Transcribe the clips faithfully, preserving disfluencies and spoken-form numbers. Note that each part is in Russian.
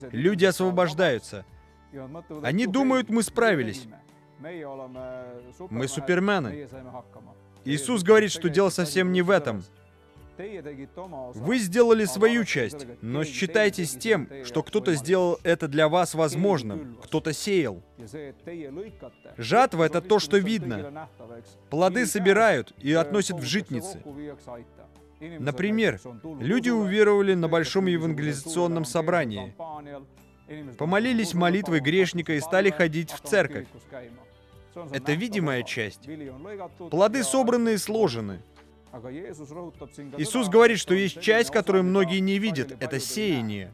Люди освобождаются. Они думают, мы справились. Мы супермены. Иисус говорит, что дело совсем не в этом. Вы сделали свою часть, но считайтесь тем, что кто-то сделал это для вас возможным, кто-то сеял. Жатва — это то, что видно. Плоды собирают и относят в житницы. Например, люди уверовали на большом евангелизационном собрании, помолились молитвой грешника и стали ходить в церковь. Это видимая часть. Плоды собраны и сложены. Иисус говорит, что есть часть, которую многие не видят. Это сеяние.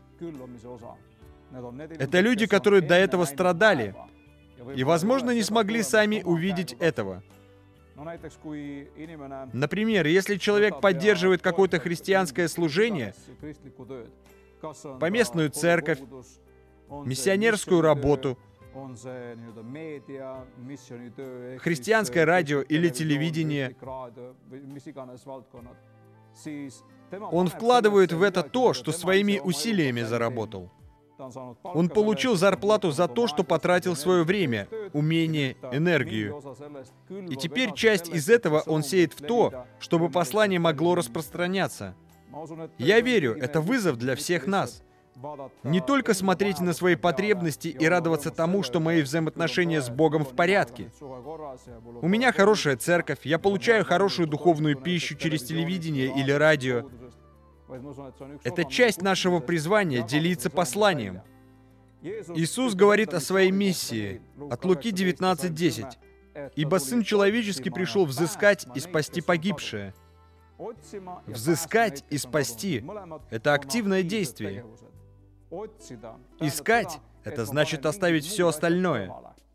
Это люди, которые до этого страдали. И, возможно, не смогли сами увидеть этого. Например, если человек поддерживает какое-то христианское служение, поместную церковь, миссионерскую работу, христианское радио или телевидение, он вкладывает в это то, что своими усилиями заработал. Он получил зарплату за то, что потратил свое время, умение, энергию. И теперь часть из этого он сеет в то, чтобы послание могло распространяться. Я верю, это вызов для всех нас. Не только смотреть на свои потребности и радоваться тому, что мои взаимоотношения с Богом в порядке. У меня хорошая церковь, я получаю хорошую духовную пищу через телевидение или радио. Это часть нашего призвания — делиться посланием. Иисус говорит о своей миссии от Луки девятнадцать десять. «Ибо Сын Человеческий пришел взыскать и спасти погибшее». Взыскать и спасти — это активное действие. Искать — это значит оставить все остальное.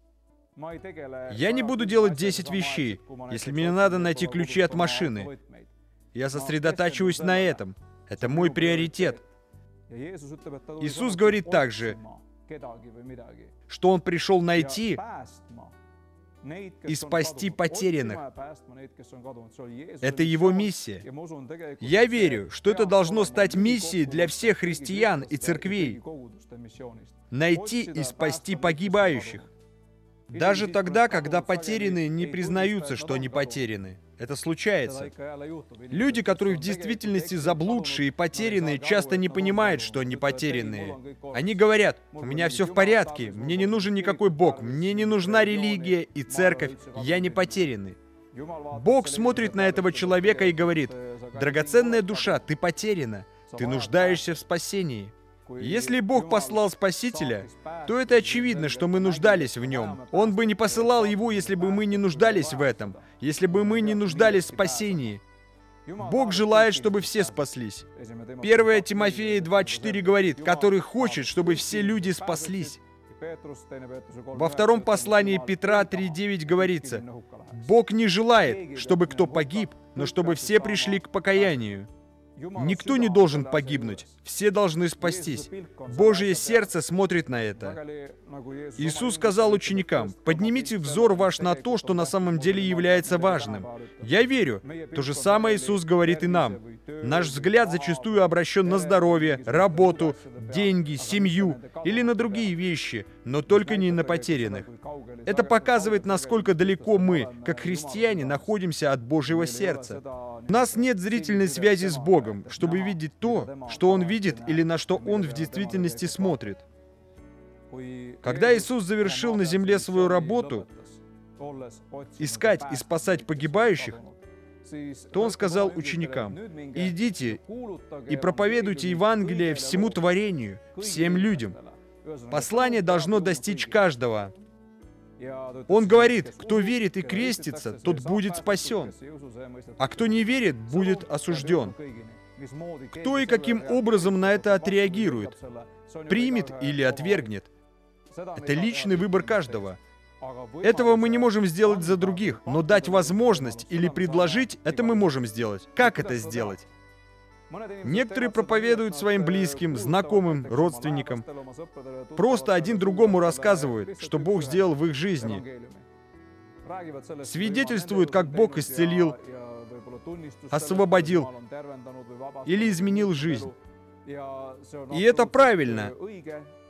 Я не буду делать десять вещей, если мне надо найти ключи от машины. Я сосредотачиваюсь на этом. Это мой приоритет. Иисус говорит также, что Он пришел найти и спасти потерянных. Это Его миссия. Я верю, что это должно стать миссией для всех христиан и церквей. Найти и спасти погибающих. Даже тогда, когда потерянные не признаются, что они потеряны. Это случается. Люди, которые в действительности заблудшие и потерянные, часто не понимают, что они потерянные. Они говорят: «У меня все в порядке, мне не нужен никакой Бог, мне не нужна религия и церковь, я не потерянный». Бог смотрит на этого человека и говорит: «Драгоценная душа, ты потеряна, ты нуждаешься в спасении». Если Бог послал Спасителя, то это очевидно, что мы нуждались в Нем. Он бы не посылал Его, если бы мы не нуждались в этом, если бы мы не нуждались в спасении. Бог желает, чтобы все спаслись. первое Тимофея два четыре говорит, который хочет, чтобы все люди спаслись. Во втором послании Петра три девять говорится: Бог не желает, чтобы кто погиб, но чтобы все пришли к покаянию. Никто не должен погибнуть, все должны спастись. Божье сердце смотрит на это. Иисус сказал ученикам: «Поднимите взор ваш на то, что на самом деле является важным». Я верю, то же самое Иисус говорит и нам. Наш взгляд зачастую обращен на здоровье, работу, деньги, семью или на другие вещи, но только не на потерянных. Это показывает, насколько далеко мы, как христиане, находимся от Божьего сердца. У нас нет зрительной связи с Богом, чтобы видеть то, что Он видит или на что Он в действительности смотрит. Когда Иисус завершил на земле свою работу, искать и спасать погибающих, то Он сказал ученикам: «Идите и проповедуйте Евангелие всему творению, всем людям. Послание должно достичь каждого». Он говорит: кто верит и крестится, тот будет спасен, а кто не верит, будет осужден. Кто и каким образом на это отреагирует, примет или отвергнет, это личный выбор каждого. Этого мы не можем сделать за других, но дать возможность или предложить — это мы можем сделать. Как это сделать? Некоторые проповедуют своим близким, знакомым, родственникам. Просто один другому рассказывают, что Бог сделал в их жизни. Свидетельствуют, как Бог исцелил, освободил или изменил жизнь. И это правильно.